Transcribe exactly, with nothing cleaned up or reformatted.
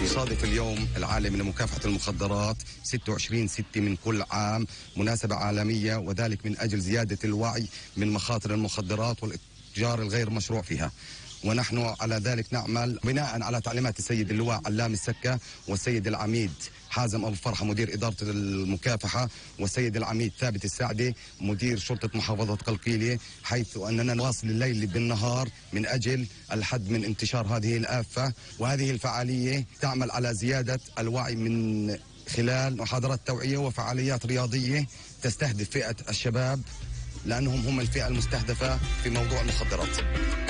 يصادف اليوم العالمي لمكافحة المخدرات ستة وعشرين ستة من كل عام مناسبة عالمية، وذلك من أجل زيادة الوعي من مخاطر المخدرات والاتجار الغير مشروع فيها. ونحن على ذلك نعمل بناء على تعليمات السيد اللواء علام السكة والسيد العميد حازم أبو فرحة مدير إدارة المكافحة والسيد العميد ثابت السعدي مدير شرطة محافظة قلقيلية، حيث أننا نواصل الليل بالنهار من أجل الحد من انتشار هذه الآفة. وهذه الفعالية تعمل على زيادة الوعي من خلال محاضرات توعية وفعاليات رياضية تستهدف فئة الشباب، لأنهم هم الفئة المستهدفة في موضوع المخدرات.